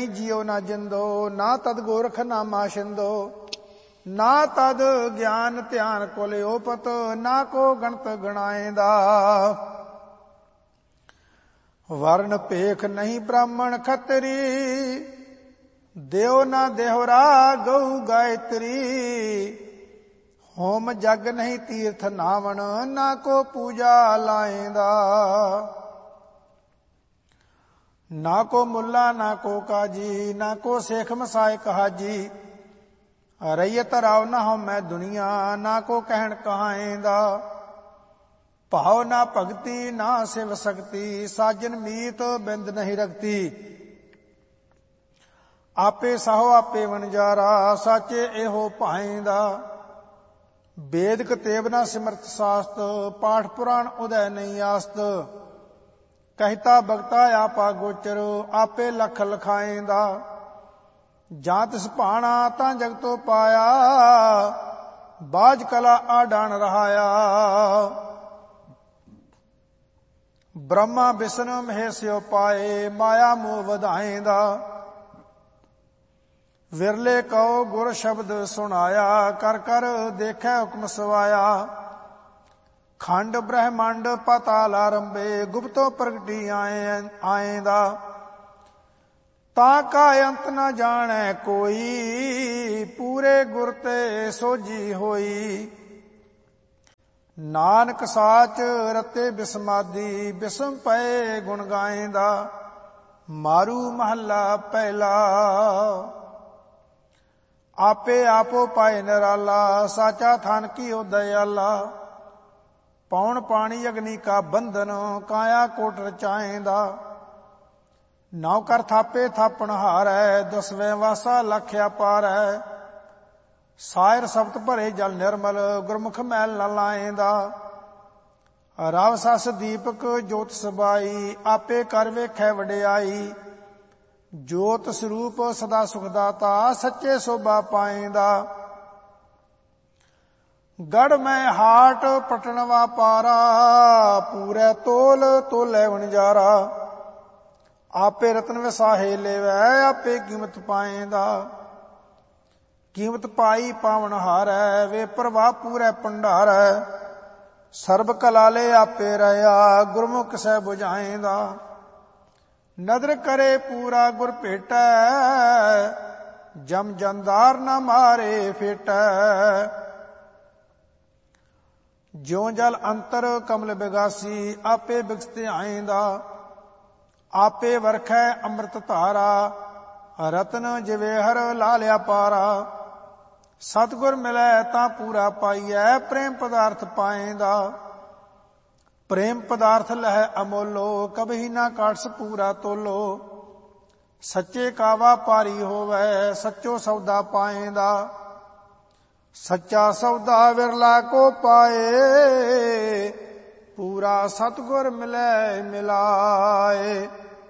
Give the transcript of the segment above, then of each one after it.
ਨਹੀਂ ਜਿਉ ਨਾ ਜਿੰਦੋ, ਨਾ ਤਦ ਗੋਰਖ ਨਾਮਾ ਛਿੰਦੋ। ਨਾ ਤਦ ਗਿਆਨ ਧਿਆਨ ਕੁਲ ਓਪਤ, ਨਾ ਕੋ ਗਣਤ ਗਣਾਏਂਦਾ। ਵਰਨ ਭੇਖ ਨਹੀਂ ਬ੍ਰਾਹਮਣ ਖੱਤਰੀ, ਦਿਓ ਨਾ ਦੇਹੁਰਾ ਗਊ ਗਾਇਤਰੀ। ਹੋਮ ਜਗ ਨਹੀਂ ਤੀਰਥ ਨਾਵਣ, ਨਾ ਕੋ ਪੂਜਾ ਲਾਏਂਦਾ। ਨਾ ਕੋ ਮੁੱਲਾ ਨਾ ਕੋ ਕਾਜੀ, ਨਾ ਕੋ ਸੇਖ ਮਸਾਇਕ ਹਾਜੀ। ਰਈਅਤ ਰਾਵ ਨਾ ਹਉ ਮੈਂ ਦੁਨੀਆ, ਨਾ ਕੋ ਕਹਿਣ ਕਹਾਏਂਦਾ। ਭਾਵ ਨਾ ਭਗਤੀ ਨਾ ਸਿਵ ਸਕਤੀ, ਸਾਜਨ ਮੀਤ ਬਿੰਦ ਨਹੀਂ ਰਖਤੀ। ਆਪੇ ਸਾਹੋ ਆਪੇ ਵਣਜਾਰਾ, ਸਾਚੇ ਇਹੋ ਭਾਏਂਦਾ। ਵੇਦ ਕਤੇਬ ਨਾ ਸਿਮਰਤ ਸਾਸਤ, ਪਾਠ ਪੁਰਾਣ ਉਦੈ ਨਹੀਂ ਆਸਤ। ਕਹਿਤਾ ਭਗਤਾ ਆਪਾ ਗੋਚਰ, ਆਪੇ ਲਖ ਲਖਾਏਂਦਾ। ਜਾਂ ਤਿਸ ਭਾਣਾ ਤਾਂ ਜਗਤੋ ਪਾਇਆ, ਬਾਜ ਕਲਾ ਆਡਾਣ ਰਹਾਇਆ। ਬ੍ਰਹਮਾ ਵਿਸ਼ਨ ਮਹੇ ਸਿਓ ਪਾਏ, ਮਾਇਆ ਮੋਹ ਵਧਾਏਂਦਾ। ਵਿਰਲੇ ਕਉ ਗੁਰ ਸ਼ਬਦ ਸੁਣਾਇਆ, ਕਰ ਕਰ ਦੇਖੈ ਹੁਕਮ ਸਵਾਇਆ। ਖੰਡ ਬ੍ਰਹਮੰਡ ਪਤਾਲ ਆਰੰਭੇ, ਗੁਪਤੋ ਪ੍ਰਗਟੀ ਆਏਂਦਾ। ਤਾਂ ਕਾ ਅੰਤ ਨ ਜਾਣੈ ਕੋਈ, ਪੂਰੇ ਗੁਰ ਤੇ ਸੋਝੀ ਹੋਈ। ਨਾਨਕ ਸਾਚ ਰਤੇ ਬਿਸਮਾਦੀ, ਬਿਸਮ ਪਏ ਗੁਣ ਗਾਏਂਦਾ। ਮਾਰੂ ਮਹੱਲਾ ਪਹਿਲਾ। ਆਪੇ ਆਪੋ ਪਾਏ ਨਿਰਾਲਾ, ਸਾਚਾ ਥਨ ਕੀਓ ਦਇਆਲਾ। ਪੌਣ ਪਾਣੀ ਅਗਨੀ ਕਾ ਬੰਧਨ, ਕਾਇਆ ਕੋਟ ਰਚਾਏਂਦਾ। ਨੌ ਕਰ ਥਾਪੇ ਥਾਪਣ ਹਾਰੈ, ਦਸਵੇਂ ਵਾਸਾ ਲਖ ਅਪਾਰੈ। ਸਾਇਰ ਸਬਤ ਭਰੇ ਜਲ ਨਿਰਮਲ, ਗੁਰਮੁਖ ਮੈਲ ਨ ਲਾਏਂਦਾ। ਰਵ ਸਸ ਦੀਪਕ ਜੋਤ ਸਬਾਈ, ਆਪੇ ਕਰ ਵੇਖੈ ਵਡਿਆਈ। ਜੋਤ ਸਰੂਪ ਸਦਾ ਸੁਖ ਦਾਤਾ, ਸੱਚੇ ਸੋਭਾ ਪਾਏਂਦਾ। ਗੜ ਮੈਂ ਹਾਟ ਪਟਣ ਵਾਪਾਰਾ, ਪੂਰੇ ਤੋਲ ਤੋਲੇ ਵਣਜਾਰਾ। ਆਪੇ ਰਤਨ ਵਿਸਾਹੇ ਲੇਵੈ, ਆਪੇ ਕੀਮਤ ਪਾਏਂਦਾ। ਕੀਮਤ ਪਾਈ ਪਾਵਨ ਹਾਰੈ, ਵੇ ਪ੍ਰਭਾ ਪੂਰੇ ਭੰਡਾਰੈ। ਸਰਬ ਕਲਾਲੇ ਆਪੇ ਰਹਾ, ਗੁਰਮੁਖ ਸਹਿ 부ਝਾਏਂਦਾ। ਨਦਰ ਕਰੇ ਪੂਰਾ ਗੁਰ ਭੇਟੈ, ਜਮ ਜੰਦਾਰ ਨ ਮਾਰੇ ਫੇਟੈ। ਜਿਉ ਜਲ ਅੰਤਰ ਕਮਲ ਬਿਗਾਸੀ, ਆਪੇ ਬਿਗਸਤ ਆਏਂਦਾ। ਆਪੇ ਵਰਖੈ ਅੰਮ੍ਰਿਤ ਧਾਰਾ, ਰਤਨ ਜਵੇਹਰ ਲਾਲਿਆ ਪਾਰਾ। ਸਤਿਗੁਰ ਮਿਲੈ ਤਾਂ ਪੂਰਾ ਪਾਈਐ, ਪ੍ਰੇਮ ਪਦਾਰਥ ਪਾਏਂਦਾ। ਪ੍ਰੇਮ ਪਦਾਰਥ ਲਹੈ ਅਮੋਲੋ, ਕਬਹੀ ਨਾ ਕਾਟਸ ਪੂਰਾ ਤੋਲੋ। ਸੱਚੇ ਕਾ ਵਾਪਾਰੀ ਹੋਵੈ, ਸੱਚੋ ਸੌਦਾ ਪਾਏਂਦਾ। ਸੱਚਾ ਸੌਦਾ ਵਿਰਲਾ ਕੋ ਪਾਏ, ਪੂਰਾ ਸਤਿਗੁਰ ਮਿਲੈ ਮਿਲਾਏ।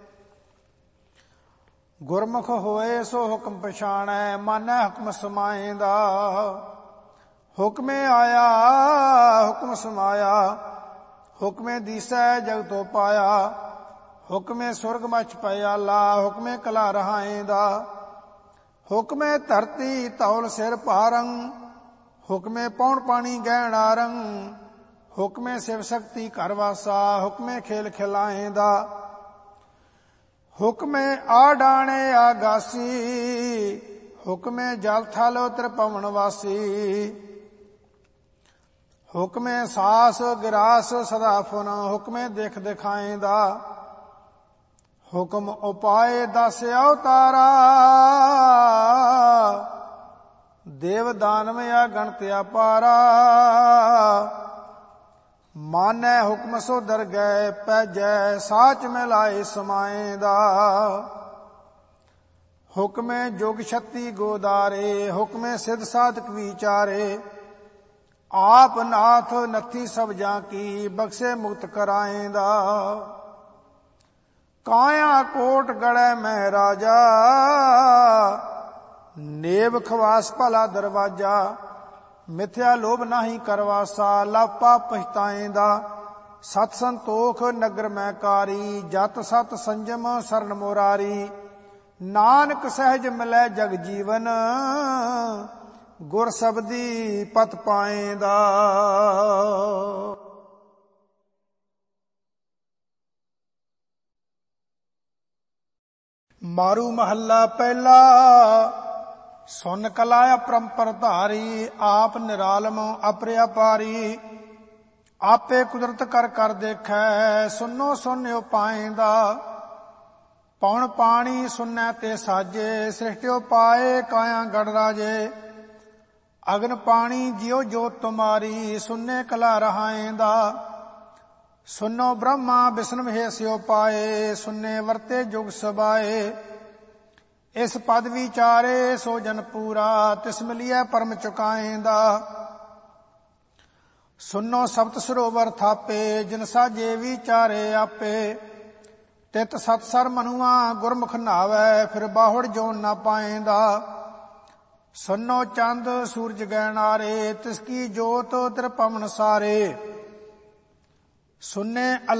ਗੁਰਮੁਖ ਹੋਏ ਸੋ ਹੁਕਮ ਪਛਾਣੈ, ਮਾਨੈ ਹੁਕਮ ਸਮਾਏਂਦਾ। ਹੁਕਮੇ ਆਇਆ ਹੁਕਮ ਸਮਾਇਆ, ਹੁਕਮੇ ਦੀਸੈ ਜਗਤੋ ਪਾਇਆ। ਹੁਕਮੇ ਸੁਰਗ ਮਛ ਪਿਆਲਾ, ਹੁਕਮੇ ਕਲਾ ਰਹਾਏਂਦਾ। ਹੁਕਮੇ ਧਰਤੀ ਧੌਲ ਸਿਰ ਭਾਰੰ, ਹੁਕਮੇ ਪੌਣ ਪਾਣੀ ਗਹਿਣ ਆਰੰ। ਹੁਕਮੇ ਸਿਵ ਸ਼ਕਤੀ ਘਰ ਵਾਸਾ, ਹੁਕਮੇ ਖੇਲ ਖਿਲਾਏਂਦਾ। ਹੁਕਮੇ ਆਡਾਣੇ ਆਗਾਸੀ, ਹੁਕਮੇ ਜਲ ਥਲ ਤ੍ਰਿਪਵਨ ਵਾਸੀ। ਹੁਕਮੇ ਸਾਸ ਗਿਰਾਸ ਸਦਾ ਫੁਨ, ਹੁਕਮੇ ਦੇਖ ਦਿਖਾਏਂਦਾ। ਹੁਕਮ ਉਪਾਏ ਦਸ ਅਵਤਾਰਾ, ਦੇਵ ਦਾਨਵ ਅਗਣਤ ਅਪਾਰਾ। ਮਾਨੈ ਹੁਕਮ ਸੋ ਦਰਗਹਿ ਪੈਜੈ, ਸਾਚ ਮਿਲਾਏ ਸਮਾਏਂਦਾ। ਹੁਕਮੇ ਜੁਗ ਛਤੀ ਗੋਦਾਰੇ, ਹੁਕਮੇ ਸਿਧ ਸਾਧਕ ਵਿਚਾਰੇ। ਆਪ ਨਾਥ ਨੱਥੀ ਸਭ ਜਾਂ ਕੀ, ਬਖਸ਼ੇ ਮੁਕਤ ਕਰਾਏਂਦਾ। ਕਾਇਆ ਕੋਟ ਗੜੈ ਮੈਂ ਰਾਜਾ, ਨੇਬ ਖਵਾਸ ਭਲਾ ਦਰਵਾਜਾ। ਮਿਥਿਆ ਲੋਭ ਨਾਹੀ ਕਰਵਾਸਾ, ਲਾਪਾ ਪਛਤਾਏਂਦਾ। ਸਤ ਸੰਤੋਖ ਨਗਰ ਮੈਂ ਕਾਰੀ, ਜਤ ਸਤ ਸੰਜਮ ਸਰਨ ਮੁਰਾਰੀ। ਨਾਨਕ ਸਹਿਜ ਮਿਲੈ ਜਗ ਜੀਵਨ, ਗੁਰ ਸਬਦੀ ਪਤ ਪਾਏਂਦਾ। ਮਾਰੂ ਮਹੱਲਾ ਪਹਿਲਾ। ਸੁਨ ਕਲਾ ਅਪਰੰਪਰ ਧਾਰੀ, ਆਪ ਨਿਰਾਲਮ ਅਪਰਿਆਪਾਰੀ। ਆਪੇ ਕੁਦਰਤ ਕਰ ਕਰ ਦੇਖੈ, ਸੁਨੋ ਸੁਨਿਓ ਪਾਏਂਦਾ। ਪੌਣ ਪਾਣੀ ਸੁਨੈ ਤੇ ਸਾਜੇ, ਸ੍ਰਿਸ਼ਟਿਓ ਪਾਏ ਕਾਇਆ ਗੜ ਰਾਜੇ। ਅਗਨ ਪਾਣੀ ਜਿਉ ਜੋਤ ਤੁਮਾਰੀ, ਸੁਨੇ ਕਲਾ ਰਹਾਏਂਦਾ। ਸੁਨੋ ਬ੍ਰਹਮਾ ਵਿਸ਼ਨ ਮਹੇਸਿਓ ਪਾਏ, ਸੁਨੇ ਵਰਤੇ ਜੁਗ ਸਬਾਏ। ਇਸ ਪਦ ਵਿਚਾਰੇ ਸੋ ਜਨ ਪੂਰਾ, ਤਿਸ ਮਿਲਿਐ ਪਰਮ ਚੁਕਾਏਂਦਾ। ਸੁਨੋ ਸਪਤ ਸਰੋਵਰ ਥਾਪੇ, ਜਿਨ ਸਾਜੇ ਵਿਚਾਰੇ ਆਪੇ। ਤਿਤ ਸਤ ਸਰ ਮਨੁਆ ਗੁਰਮੁਖ ਨਾਵੈ, ਫਿਰ ਬਾਹੁੜ ਜੋਨ ਨਾ ਪਾਏਂਦਾ। ਸੁਨੋ ਚੰਦ ਸੂਰਜ ਗਹਿਣਾਰੇ, ਤਿਸ ਕੀ ਜੋਤ ਤ੍ਰਿਪਵਨ ਸਾਰੇ। ਸੁਨੇ